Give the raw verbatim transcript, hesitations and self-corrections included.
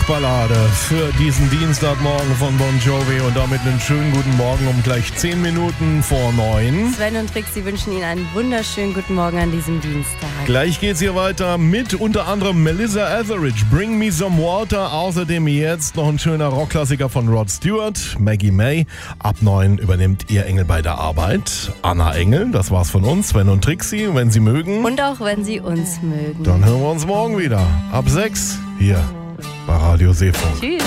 Hit-Ballade für diesen Dienstagmorgen von Bon Jovi und damit einen schönen guten Morgen um gleich zehn Minuten vor neun. Sven und Trixie wünschen Ihnen einen wunderschönen guten Morgen an diesem Dienstag. Gleich geht's hier weiter mit unter anderem Melissa Etheridge, Bring Me Some Water. Außerdem jetzt noch ein schöner Rockklassiker von Rod Stewart, Maggie May. Ab neun übernimmt ihr Engel bei der Arbeit. Anna Engel, das war's von uns, Sven und Trixie, wenn Sie mögen. Und auch wenn Sie uns mögen. Dann hören wir uns morgen wieder. Ab sechs hier bei Radio Seefunk. Tschüss.